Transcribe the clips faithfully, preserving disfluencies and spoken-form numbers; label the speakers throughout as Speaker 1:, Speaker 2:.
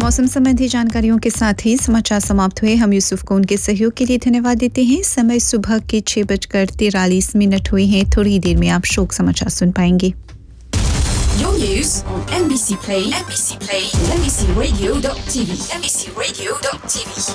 Speaker 1: मौसम संबंधी जानकारियों के साथ ही समाचार समाप्त हुए। हम यूसुफ को उनके सहयोग के लिए धन्यवाद देते हैं। समय सुबह के छह बजकर तिरालीस मिनट हुए हैं। थोड़ी देर में आप शोक समाचार सुन पाएंगे।
Speaker 2: Your news on M B C Play, M B C Play, M B C Radio dot T V, M B C Radio dot T V.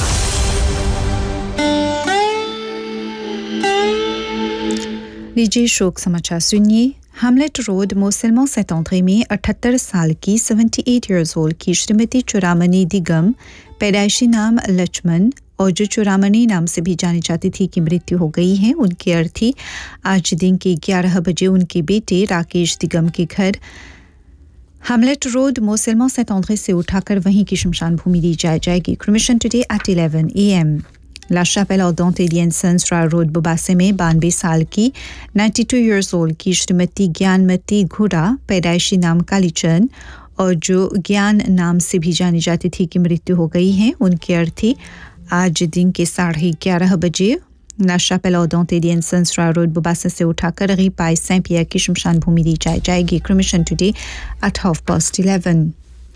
Speaker 1: लीजिए शोक समाचार सुनिए। हैमलेट रोड मोसेलमो सेंट-एंड्रे में अठहत्तर साल की अठहत्तर इयर्स ओल्ड की श्रीमती चुरामनी दिगम, पैदाइशी नाम लक्ष्मण और जो चुरामनी नाम से भी जानी जाती थी, की मृत्यु हो गई है। उनकी अर्थी आज दिन के ग्यारह बजे उनके बेटे राकेश दिगम के घर हैमलेट रोड मोसेलमो सेंट-एंड्रे से उठाकर वहीं की शमशान भूमि दी जाए जाएगी। Cremation today at eleven A M. La शापेल ऑर्डोंटे दियंसन्स road बुबासे में बानवे साल की बानवे इयर्स ओल्ड की श्रीमती ज्ञानमती घुरा, पैदाइशी नाम कालीचंद और जो ज्ञान नाम से भी जानी जाती थी, की मृत्यु हो गई है। उनकी अर्थी आज दिन के साढ़े ग्यारह बजे ला शापेल ऑर्डोंटे दियंसन्स रोड बुबासे से उठाकर रिपाई सेंट पियर की शमशान भूमि दी जाए जाएगी। Cremation today at half past eleven.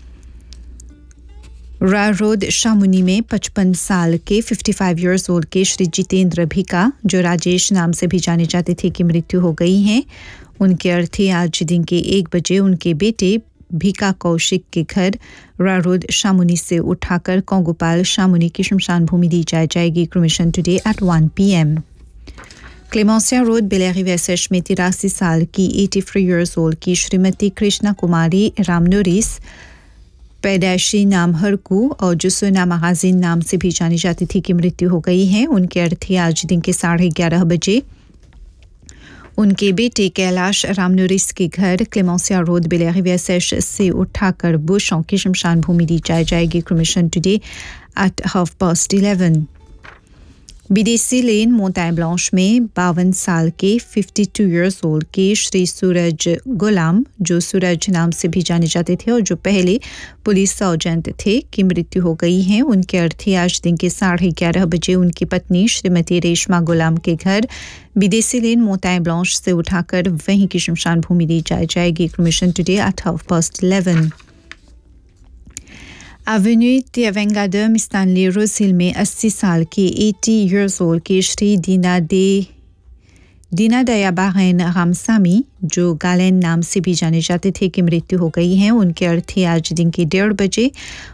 Speaker 1: रा रोड शामुनी में पचपन साल के पचपन इयर्स ओल्ड के श्री जितेंद्र भिका, जो राजेश नाम से भी जाने जाते थे, की मृत्यु हो गई है। उनके अर्थी आज दिन के एक बजे उनके बेटे भिका कौशिक के घर रा रोड शामुनी से उठाकर कोंगोपाल शामुनी की शमशान भूमि दी जाए जाएगी। Cremation today at one P M. क्लेमेंसिया road बेलेरिवेसेश में तिरासी साल की तिरासी इयर्स ओल्ड की श्रीमती कृष्णा कुमारी रामनोरिस, पैदाइशी नाम हरकू और जो सोना महाजिन नाम से भी जानी जाती थी, की मृत्यु हो गई है। उनके अर्थी आज दिन के साढ़े ग्यारह बजे उनके बेटे कैलाश रामनोरिस के घर क्लेमेंसिया रोड बेलेरिवेसेश से उठाकर बुशों की शमशान भूमि दी जाए जाएगी। Cremation today at half past eleven. विदेशी लेन मोंटाइन ब्लांच में बावन साल के बावन इयर्स ओल्ड के श्री सूरज गुलाम, जो सूरज नाम से भी जाने जाते थे और जो पहले पुलिस सर्जेंट थे, की मृत्यु हो गई है। उनके अर्थी आज दिन के साढ़े ग्यारह बजे उनकी पत्नी श्रीमती रेशमा गुलाम के घर विदेशी लेन मोंटाइन ब्लांच से उठाकर वहीं की शमशान भूमि दी जाए जाएगी। Cremation today at half past eleven. Avenue तियावेंगा Stanley रोज हिल में अस्सी साल की अस्सी इयर्स ओल्ड की श्री दीना दे दीना दयाबाहन रामसामी, जो गालेन नाम से भी जाने जाते थे, की मृत्यु हो गई है। उनके अर्थी आज दिन के डेढ़ बजे